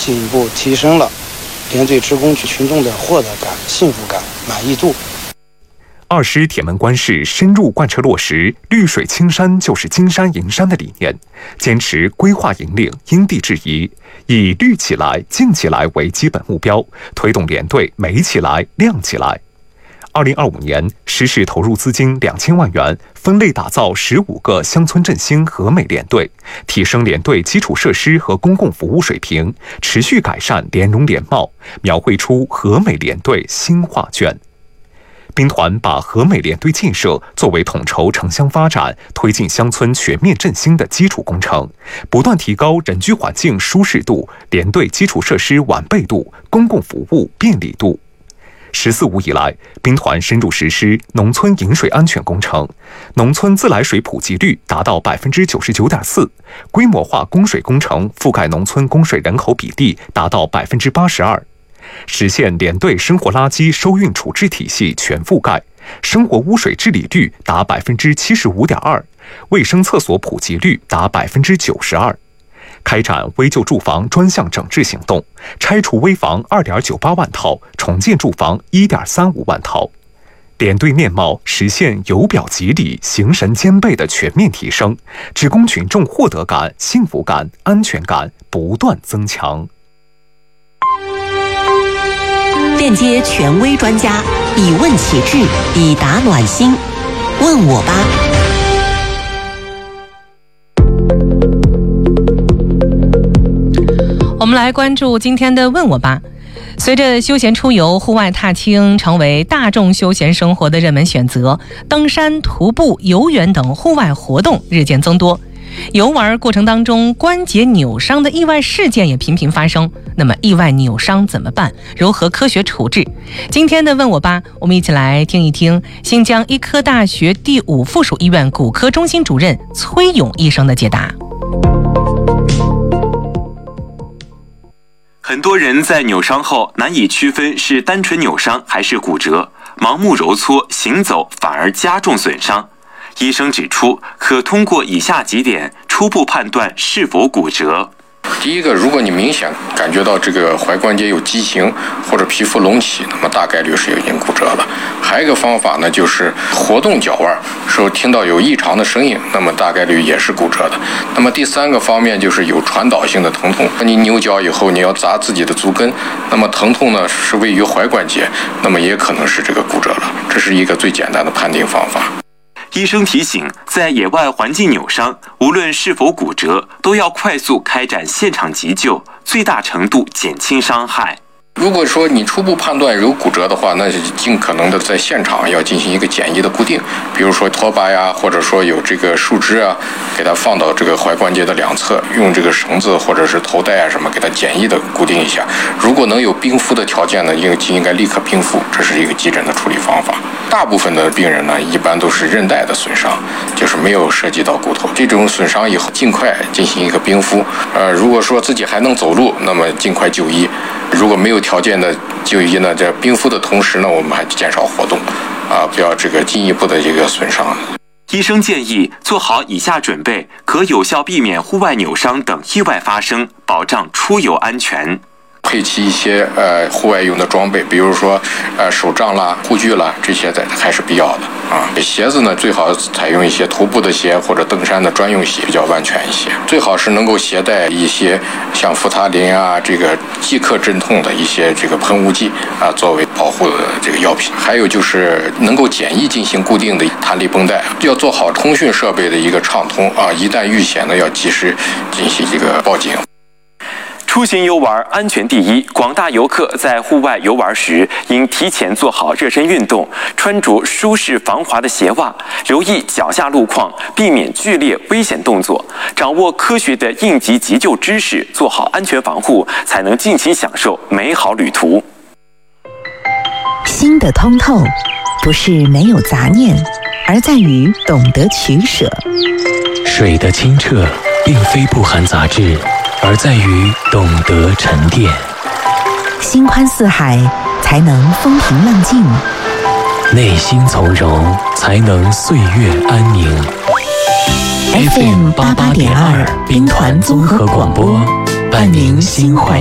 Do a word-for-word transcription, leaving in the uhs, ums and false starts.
进一步提升了连队职工群众的获得感、幸福感、满意度。 二师铁门关市深入贯彻落实绿水青山就是金山银山的理念，坚持规划引领、因地制宜，以绿起来、净起来为基本目标，推动连队美起来、亮起来。二零二五年，实施投入资金两千万元，分类打造十五个乡村振兴和美连队，提升连队基础设施和公共服务水平，持续改善连容连貌，描绘出和美连队新画卷。兵团把和美连队建设作为统筹城乡发展、推进乡村全面振兴的基础工程，不断提高人居环境舒适度、连队基础设施完备度、公共服务便利度。十四五以来，兵团深入实施农村饮水安全工程，农村自来水普及率达到百分之九十九点四，规模化供水工程覆盖农村供水人口比例达到百分之八十二。实现连队生活垃圾收运处置体系全覆盖，生活污水治理率达百分之七十五点二，卫生厕所普及率达百分之九十二。开展危旧住房专项整治行动，拆除危房二点九八万套，重建住房一点三五万套。连队面貌实现由表及里、形神兼备的全面提升，职工群众获得感、幸福感、安全感不断增强。 链接权威专家，以问启智，以答暖心。问我吧。 我们来关注今天的问我吧。随着休闲出游、户外踏青成为大众休闲生活的热门选择，登山、徒步、游园等户外活动日渐增多。游玩过程当中，关节扭伤的意外事件也频频发生。那么，意外扭伤怎么办？如何科学处置？今天的问我吧，我们一起来听一听新疆医科大学第五附属医院骨科中心主任崔勇医生的解答。 很多人在扭伤后难以区分是单纯扭伤还是骨折，盲目揉搓行走反而加重损伤。医生指出，可通过以下几点初步判断是否骨折。 第一个，如果你明显感觉到这个踝关节有畸形或者皮肤隆起，那么大概率是已经骨折了。还有一个方法呢，就是活动脚腕时候听到有异常的声音，那么大概率也是骨折的。那么第三个方面就是有传导性的疼痛，你扭脚以后你要砸自己的足跟，那么疼痛呢是位于踝关节，那么也可能是这个骨折了。这是一个最简单的判定方法。 医生提醒，在野外环境扭伤，无论是否骨折，都要快速开展现场急救，最大程度减轻伤害。 如果说你初步判断有骨折的话，那是尽可能的在现场要进行一个简易的固定，比如说拖把呀，或者说有这个树枝啊，给它放到这个踝关节的两侧，用这个绳子或者是头带啊什么给它简易的固定一下。如果能有冰敷的条件呢，应应该立刻冰敷，这是一个急诊的处理方法。大部分的病人呢，一般都是韧带的损伤，就是没有涉及到骨头。这种损伤以后尽快进行一个冰敷。呃，如果说自己还能走路，那么尽快就医。如果没有条件的就医呢，在冰敷的同时呢，我们还减少活动，啊，不要这个进一步的这个损伤。 医生建议做好以下准备，可有效避免户外扭伤等意外发生，保障出游安全。 配齐一些呃户外用的装备，比如说呃手杖啦、护具啦，这些在还是必要的啊。鞋子呢，最好采用一些徒步的鞋或者登山的专用鞋，比较安全一些。最好是能够携带一些像扶他林啊，这个即刻镇痛的一些这个喷雾剂啊，作为保护的这个药品。还有就是能够简易进行固定的弹力绷带，要做好通讯设备的一个畅通啊，一旦遇险呢，要及时进行这个报警。 出行游玩安全第一，广大游客在户外游玩时应提前做好热身运动，穿着舒适防滑的鞋袜，留意脚下路况，避免剧烈危险动作，掌握科学的应急急救知识，做好安全防护，才能尽情享受美好旅途。 心的通透不是没有杂念，而在于懂得取舍。 水的清澈并非不含杂质，而在于懂得沉淀。 心宽似海，才能风平浪静； 内心从容，才能岁月安宁。 F M 八八点二，兵团综合广播，伴您心怀